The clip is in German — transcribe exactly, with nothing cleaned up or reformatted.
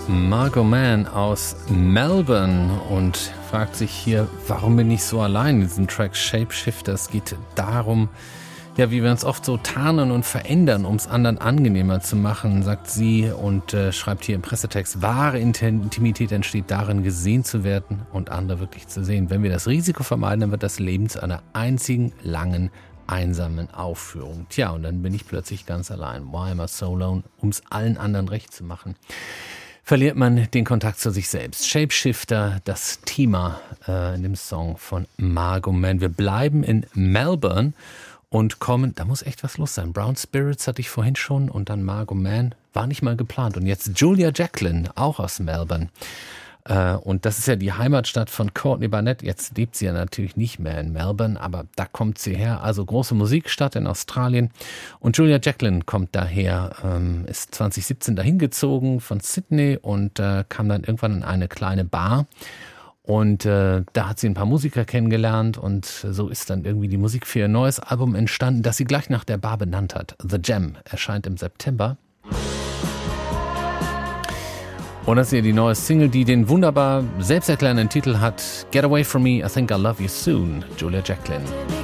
Margot Mann aus Melbourne und fragt sich hier, warum bin ich so allein in diesem Track Shapeshifter? Es geht darum, ja, wie wir uns oft so tarnen und verändern, um es anderen angenehmer zu machen, sagt sie und äh, schreibt hier im Pressetext, wahre Intimität entsteht darin, gesehen zu werden und andere wirklich zu sehen. Wenn wir das Risiko vermeiden, dann wird das Leben zu einer einzigen langen, einsamen Aufführung. Tja, und dann bin ich plötzlich ganz allein. Why am I so alone? Um es allen anderen recht zu machen, verliert man den Kontakt zu sich selbst. Shapeshifter, das Thema äh, in dem Song von Margot Mann. Wir bleiben in Melbourne und kommen, da muss echt was los sein. Brown Spirits hatte ich vorhin schon und dann Margot Mann, war nicht mal geplant. Und jetzt Julia Jacklin, auch aus Melbourne. Äh, und das ist ja die Heimatstadt von Courtney Barnett. Jetzt lebt sie ja natürlich nicht mehr in Melbourne, aber da kommt sie her. Also große Musikstadt in Australien. Und Julia Jacklin kommt daher, ähm, ist zwanzig siebzehn dahin gezogen von Sydney und äh, kam dann irgendwann in eine kleine Bar. Und äh, da hat sie ein paar Musiker kennengelernt und so ist dann irgendwie die Musik für ihr neues Album entstanden, das sie gleich nach der Bar benannt hat. The Jam erscheint im September. Und das ist ja die neue Single, die den wunderbar selbsterklärenden Titel hat Get Away From Me, I Think I'll Love You Soon, Julia Jacklin.